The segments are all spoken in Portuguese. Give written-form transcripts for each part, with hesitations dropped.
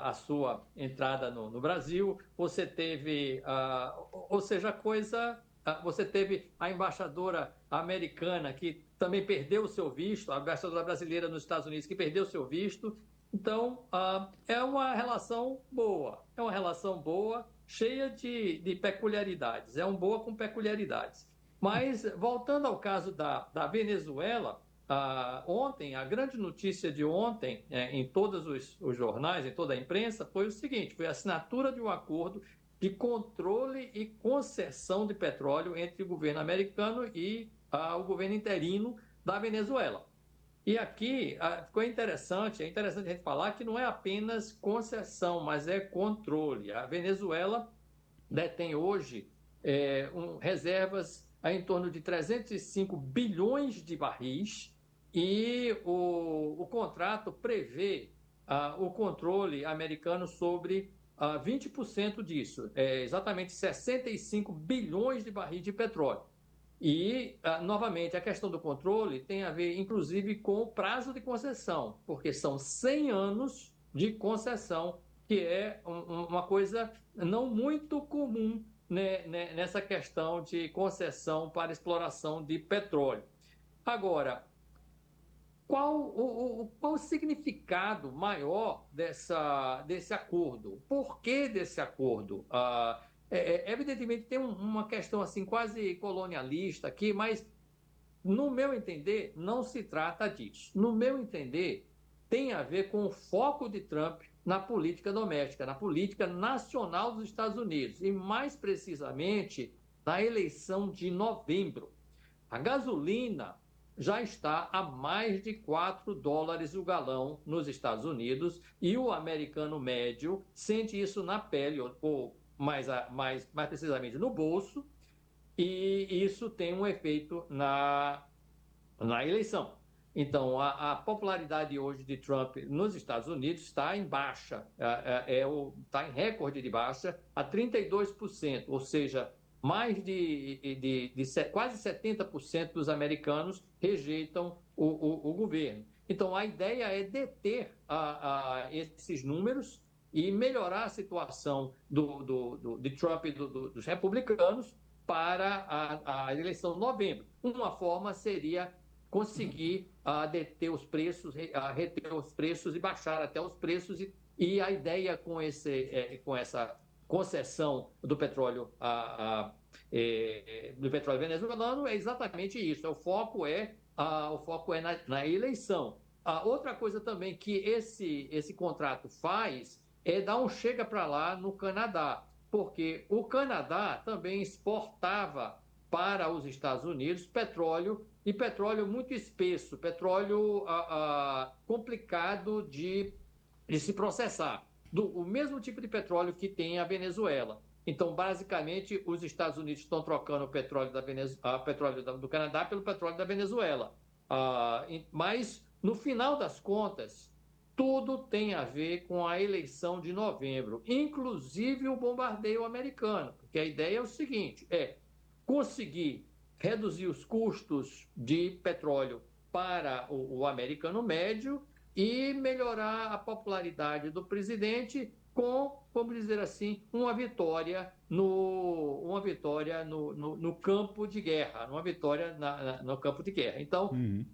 a sua entrada no Brasil, você teve, ou seja, você teve a embaixadora americana que também perdeu o seu visto, a embaixadora brasileira nos Estados Unidos que perdeu o seu visto. Então, é uma relação boa, cheia de peculiaridades, é uma boa com peculiaridades. Mas, voltando ao caso da Venezuela, ontem, a grande notícia de ontem, em todos os jornais, em toda a imprensa, foi o seguinte: foi a assinatura de um acordo de controle e concessão de petróleo entre o governo americano e o governo interino da Venezuela. E aqui ficou interessante, é interessante a gente falar que não é apenas concessão, mas é controle. A Venezuela detém hoje reservas em torno de 305 bilhões de barris e o contrato prevê o controle americano sobre 20% disso, exatamente 65 bilhões de barris de petróleo. E, novamente, a questão do controle tem a ver, inclusive, com o prazo de concessão, porque são 100 anos de concessão, que é uma coisa não muito comum, né, nessa questão de concessão para exploração de petróleo. Agora, qual o significado maior desse acordo? Por que desse acordo? Evidentemente, tem uma questão assim quase colonialista aqui, mas no meu entender, não se trata disso. No meu entender, tem a ver com o foco de Trump na política doméstica, na política nacional dos Estados Unidos, e mais precisamente na eleição de novembro. A gasolina já está a mais de US$ 4 o galão nos Estados Unidos e o americano médio sente isso na pele, ou mais precisamente no bolso, e isso tem um efeito na eleição. Então, a popularidade hoje de Trump nos Estados Unidos está em baixa, está em recorde de baixa, a 32%, ou seja, mais de quase 70% dos americanos rejeitam o governo. Então, a ideia é deter esses números e melhorar a situação de Trump e dos republicanos para a eleição de novembro. Uma forma seria conseguir deter os preços, reter os preços e baixar até os preços. E a ideia com essa concessão do petróleo venezuelano é exatamente isso. O foco é na eleição. Outra coisa também que esse contrato faz é dar um chega para lá no Canadá, porque o Canadá também exportava para os Estados Unidos petróleo, e petróleo muito espesso, petróleo complicado de se processar, o mesmo tipo de petróleo que tem a Venezuela. Então, basicamente, os Estados Unidos estão trocando o petróleo, petróleo do Canadá pelo petróleo da Venezuela. Mas, no final das contas, tudo tem a ver com a eleição de novembro, inclusive o bombardeio americano, porque a ideia é o seguinte: conseguir reduzir os custos de petróleo para o americano médio e melhorar a popularidade do presidente com, vamos dizer assim, uma vitória no campo de guerra, uma vitória no campo de guerra. Então, Uhum.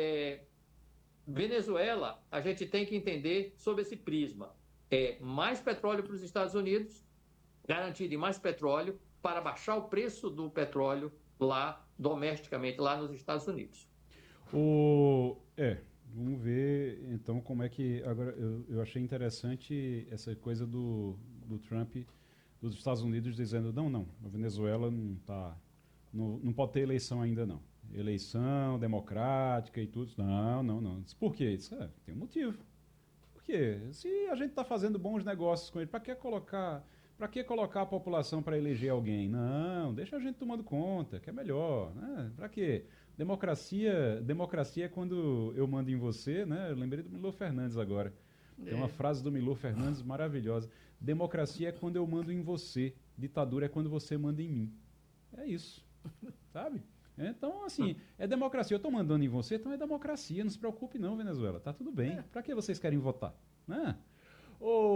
Venezuela, a gente tem que entender sob esse prisma. Mais petróleo para os Estados Unidos, garantia de mais petróleo para baixar o preço do petróleo lá domesticamente, lá nos Estados Unidos. O, é, Vamos ver então como é que. Agora, eu achei interessante essa coisa do Trump, dos Estados Unidos, dizendo: não, não, a Venezuela não tá. Não pode ter eleição ainda, não. Eleição democrática e tudo. Não, não, não. Por quê? Tem um motivo. Por quê? Se a gente está fazendo bons negócios com ele, para que colocar a população para eleger alguém? Não, deixa a gente tomando conta, que é melhor, né? Para quê? Democracia é quando eu mando em você, né? Eu lembrei do Milor Fernandes agora. Tem uma É, frase do Milor Fernandes maravilhosa. Democracia é quando eu mando em você. Ditadura é quando você manda em mim. É isso, sabe? Então, assim, é democracia. Eu estou mandando em você, então é democracia. Não se preocupe não, Venezuela. Tá tudo bem. Para que vocês querem votar? Né? Ô,